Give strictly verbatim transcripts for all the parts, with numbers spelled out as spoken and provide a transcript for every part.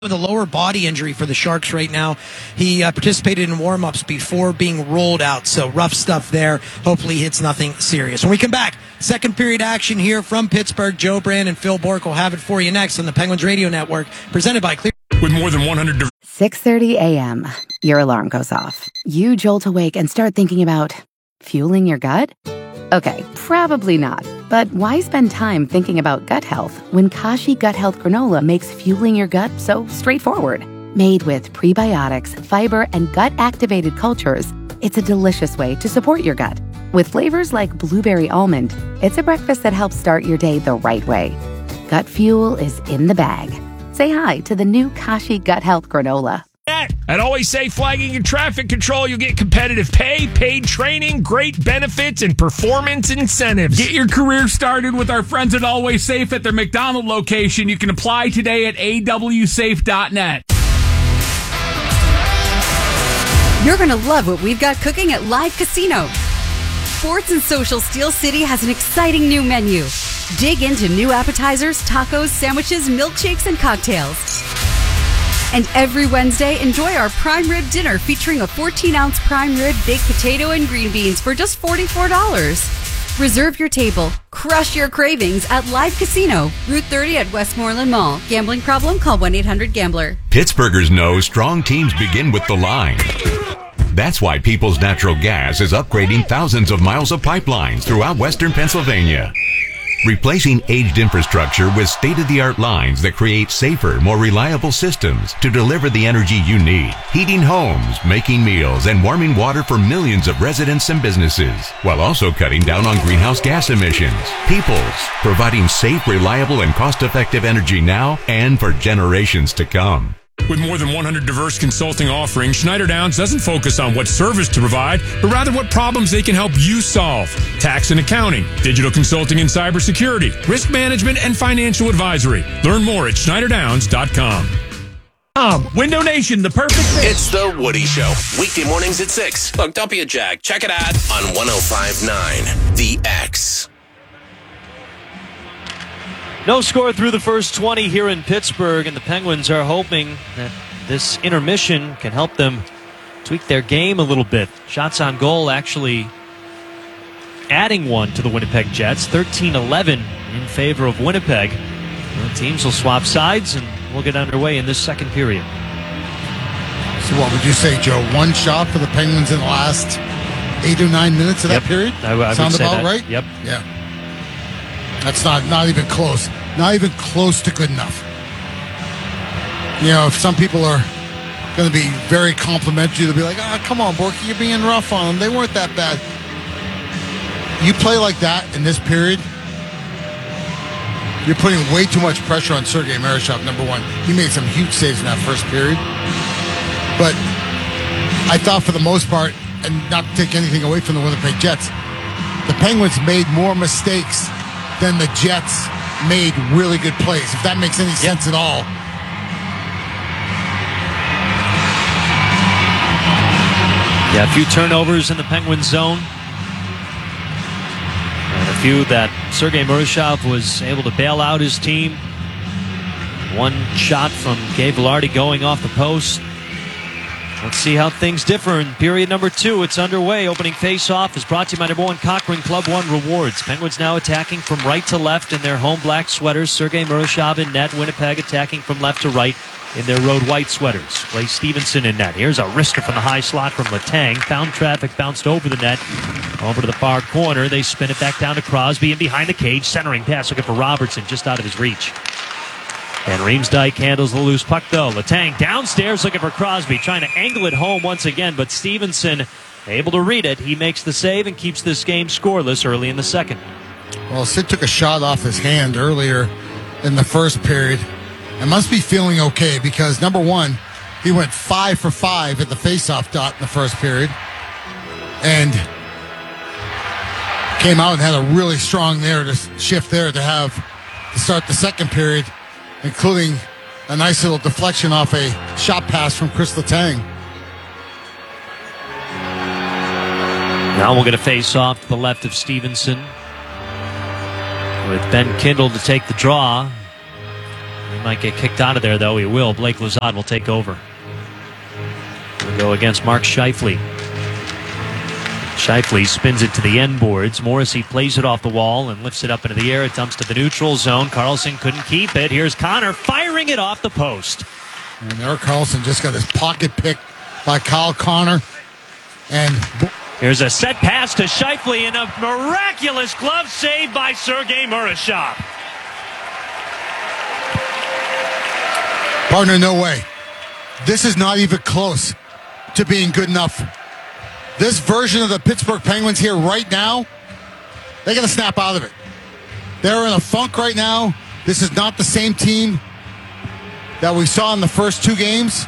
With a lower body injury for the Sharks right now. He uh, participated in warm-ups before being rolled out, so rough stuff there. Hopefully it's nothing serious. When we come back, second period action here from Pittsburgh. Joe Brand and Phil Bork will have it for you next on the Penguins Radio Network, presented by Clear. With more than one hundred... six thirty a.m., your alarm goes off. You jolt awake and start thinking about fueling your gut? Okay, probably not. But why spend time thinking about gut health when Kashi Gut Health Granola makes fueling your gut so straightforward? Made with prebiotics, fiber, and gut-activated cultures, it's a delicious way to support your gut. With flavors like blueberry almond, it's a breakfast that helps start your day the right way. Gut fuel is in the bag. Say hi to the new Kashi Gut Health Granola. At Always Safe Flagging and Traffic Control, you'll get competitive pay, paid training, great benefits, and performance incentives. Get your career started with our friends at Always Safe at their McDonald location. You can apply today at a w safe dot net. You're going to love what we've got cooking at Live Casino. Sports and Social Steel City has an exciting new menu. Dig into new appetizers, tacos, sandwiches, milkshakes, and cocktails. And every Wednesday, enjoy our prime rib dinner featuring a fourteen-ounce prime rib, baked potato, and green beans for just forty-four dollars. Reserve your table. Crush your cravings at Live Casino, Route thirty at Westmoreland Mall. Gambling problem? Call one eight hundred gambler. Pittsburghers know strong teams begin with the line. That's why Peoples Natural Gas is upgrading thousands of miles of pipelines throughout western Pennsylvania. Replacing aged infrastructure with state-of-the-art lines that create safer, more reliable systems to deliver the energy you need. Heating homes, making meals, and warming water for millions of residents and businesses, while also cutting down on greenhouse gas emissions. Peoples, providing safe, reliable, and cost-effective energy now and for generations to come. With more than one hundred diverse consulting offerings, Schneider Downs doesn't focus on what service to provide, but rather what problems they can help you solve. Tax and accounting, digital consulting and cybersecurity, risk management, and financial advisory. Learn more at schneider downs dot com. Um, Window Nation, the perfect thing. It's the Woody Show. Weekday mornings at six. Look, don't be a jag. Check it out on one oh five point nine The X. No score through the first twenty here in Pittsburgh, and the Penguins are hoping that this intermission can help them tweak their game a little bit. Shots on goal actually adding one to the Winnipeg Jets, thirteen eleven in favor of Winnipeg. The teams will swap sides, and we'll get underway in this second period. So what would you say, Joe? One shot for the Penguins in the last eight or nine minutes of yep. that period? I, I Sound would say about that. right? Yep. Yeah. That's not, not even close. Not even close to good enough. You know, if some people are going to be very complimentary, they'll be like, oh, come on, Borky, you're being rough on them. They weren't that bad. You play like that in this period, you're putting way too much pressure on Sergei Marashov, number one. He made some huge saves in that first period. But I thought for the most part, and not to take anything away from the Winnipeg Jets, the Penguins made more mistakes than the Jets made really good plays, if that makes any sense at all. Yeah, a few turnovers in the Penguin zone. And a few that Sergei Marashov was able to bail out his team. One shot from Gabe Vilardi going off the post. Let's see how things differ in period number two. It's underway. Opening face-off is brought to you by number one Cochrane Club One Rewards. Penguins now attacking from right to left in their home black sweaters. Sergei Marashov in net. Winnipeg attacking from left to right in their road white sweaters. Clay Stevenson in net. Here's a wrister from the high slot from Letang. Found traffic, bounced over the net. Over to the far corner. They spin it back down to Crosby and behind the cage. Centering pass looking for Robertson just out of his reach. And Riemsdyk handles the loose puck, though. Letang downstairs looking for Crosby, trying to angle it home once again, but Stevenson able to read it. He makes the save and keeps this game scoreless early in the second. Well, Sid took a shot off his hand earlier in the first period and must be feeling okay because, number one, he went five for five at the faceoff dot in the first period and came out and had a really strong there to shift there to have to start the second period, including a nice little deflection off a shot pass from Chris Letang. Now we'll get a face-off to the left of Stevenson with Ben Kindle to take the draw. He might get kicked out of there, though. He will. Blake Lizotte will take over. We'll go against Mark Scheifele. Scheifele spins it to the end boards. Morrissey plays it off the wall and lifts it up into the air. It dumps to the neutral zone. Carlson couldn't keep it. Here's Connor firing it off the post. And Erik Karlsson just got his pocket picked by Kyle Connor. And here's a set pass to Scheifele and a miraculous glove save by Sergei Murashov. Partner, no way. This is not even close to being good enough. This version of the Pittsburgh Penguins here right now, they got to snap out of it. They're in a funk right now. This is not the same team that we saw in the first two games.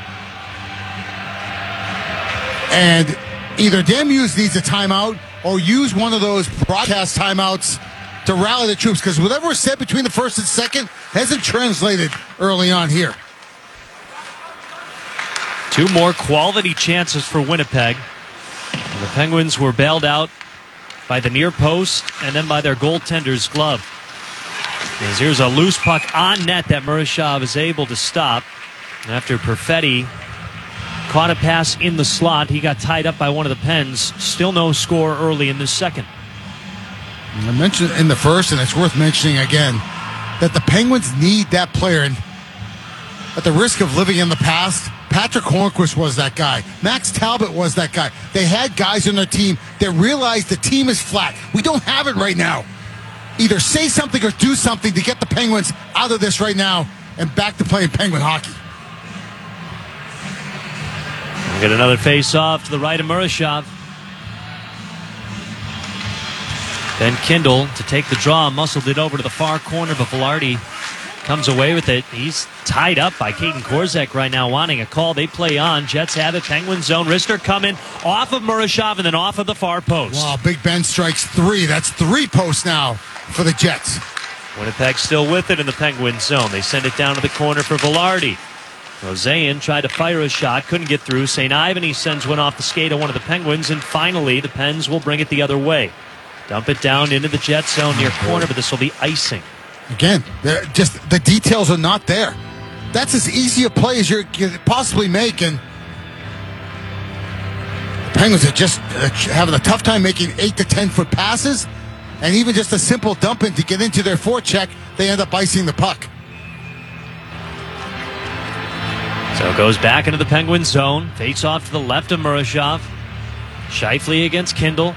And either Dan Hughes needs a timeout or use one of those broadcast timeouts to rally the troops, because whatever was said between the first and second hasn't translated early on here. Two more quality chances for Winnipeg. And the Penguins were bailed out by the near post and then by their goaltender's glove. As here's a loose puck on net that Murashov is able to stop. And after Perfetti caught a pass in the slot, he got tied up by one of the Pens. Still no score early in the second. I mentioned in the first, and it's worth mentioning again, that the Penguins need that player. And at the risk of living in the past, Patrick Hornquist was that guy. Max Talbot was that guy. They had guys on their team that realized the team is flat. We don't have it right now. Either say something or do something to get the Penguins out of this right now and back to playing Penguin hockey. We get another face-off to the right of Murashov. Ben Kindle to take the draw, muscled it over to the far corner, but Velarde comes away with it. He's tied up by Caden Korzek right now, wanting a call. They play on. Jets have it. Penguin zone. Rister coming off of Murashov and then off of the far post. Wow, Big Ben strikes three. That's three posts now for the Jets. Winnipeg still with it in the Penguin zone. They send it down to the corner for Velarde. Rosean tried to fire a shot, couldn't get through. Saint Ivan, he sends one off the skate of one of the Penguins, and finally the Pens will bring it the other way. Dump it down into the Jet zone near corner, but this will be icing. Again, just the details are not there. That's as easy a play as you can possibly make, and the Penguins are just uh, having a tough time making eight to ten foot passes, and even just a simple dump in to get into their forecheck, they end up icing the puck. So it goes back into the Penguin zone. Face off to the left of Murashov. Scheifele against Kindle.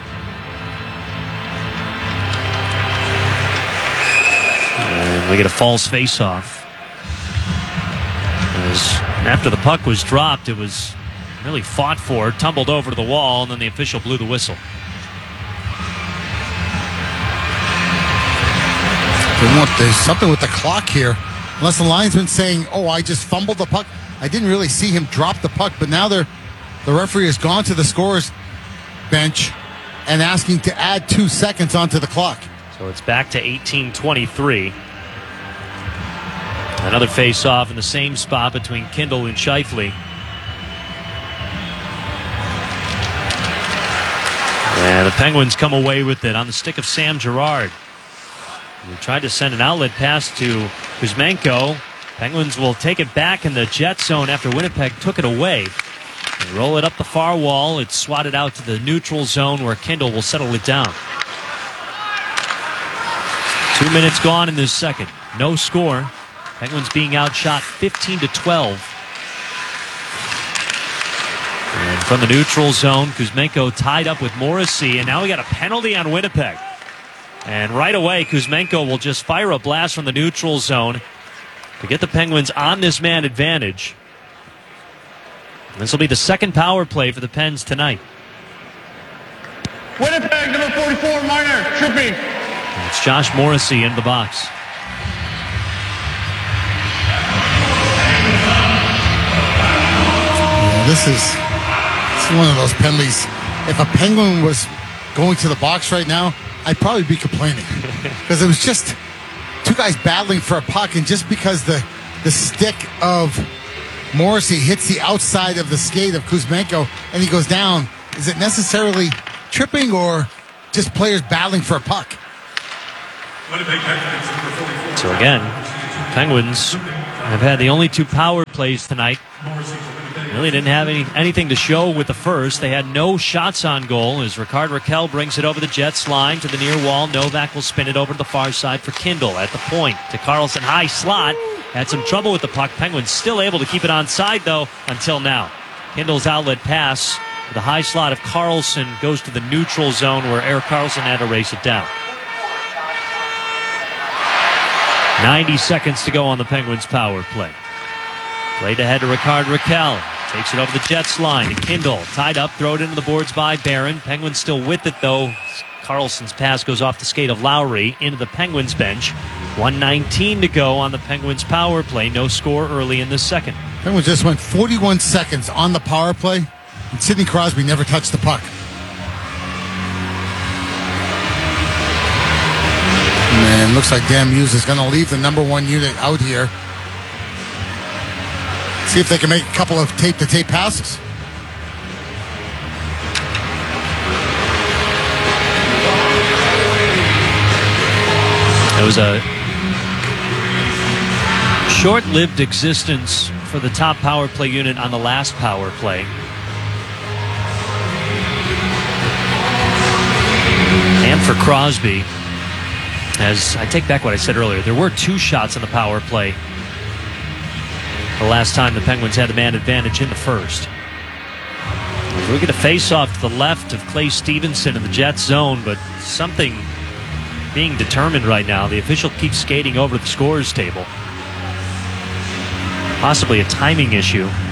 And we get a false face-off. After the puck was dropped, it was really fought for, tumbled over to the wall, and then the official blew the whistle. There's something with the clock here. Unless the linesman saying, oh, I just fumbled the puck. I didn't really see him drop the puck, but now they're, the referee has gone to the scorer's bench and asking to add two seconds onto the clock. So it's back to eighteen twenty-three. Another face-off in the same spot between Kindle and Scheifele. And the Penguins come away with it on the stick of Sam Girard. We tried to send an outlet pass to Kuzmenko. Penguins will take it back in the Jet zone after Winnipeg took it away. They roll it up the far wall. It's swatted out to the neutral zone where Kindle will settle it down. Two minutes gone in this second. No score. Penguins being outshot fifteen to twelve. And from the neutral zone, Kuzmenko tied up with Morrissey, and now we got a penalty on Winnipeg. And right away, Kuzmenko will just fire a blast from the neutral zone to get the Penguins on this man advantage. And this will be the second power play for the Pens tonight. Winnipeg, number forty-four, Marner, tripping. And it's Josh Morrissey in the box. Yeah, this is, this is one of those penalties. If a Penguin was going to the box right now, I'd probably be complaining because it was just two guys battling for a puck, and just because the the stick of Morrissey hits the outside of the skate of Kuzmenko and he goes down, is it necessarily tripping or just players battling for a puck? So again, Penguins have had the only two power plays tonight. Really didn't have any anything to show with the first. They had no shots on goal as Ricard Raquel brings it over the Jets line to the near wall. Novak will spin it over to the far side for Kindle at the point to Carlson. High slot. Had some trouble with the puck. Penguins still able to keep it onside, though, until now. Kindle's outlet pass. The high slot of Carlson goes to the neutral zone where Erik Karlsson had to race it down. ninety seconds to go on the Penguins' power play. Played ahead to Ricard Raquel. Takes it over the Jets line to Kindle. Tied up, throw it into the boards by Barron. Penguins still with it, though. Carlson's pass goes off the skate of Lowry into the Penguins bench. one nineteen to go on the Penguins' power play. No score early in the second. Penguins just went forty-one seconds on the power play, and Sidney Crosby never touched the puck. Man, looks like Dan Muse is going to leave the number one unit out here. See if they can make a couple of tape-to-tape passes. It was a short-lived existence for the top power play unit on the last power play. And for Crosby, as I take back what I said earlier, there were two shots on the power play the last time the Penguins had the man advantage in the first. We get a face-off to the left of Clay Stevenson in the Jets zone, but something being determined right now. The official keeps skating over to the scorer's table. Possibly a timing issue.